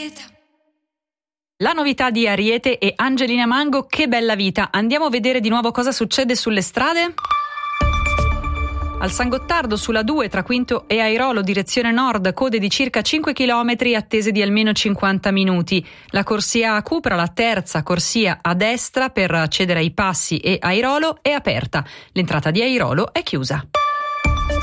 vita. La novità di Ariete e Angelina Mango, Che bella vita. Andiamo a vedere di nuovo cosa succede sulle strade. Al San Gottardo sulla 2 tra Quinto e Airolo direzione nord, code di circa 5 km attese di almeno 50 minuti. La corsia a Cupra, la terza corsia a destra per accedere ai Passi e Airolo, è aperta. L'entrata di Airolo è chiusa.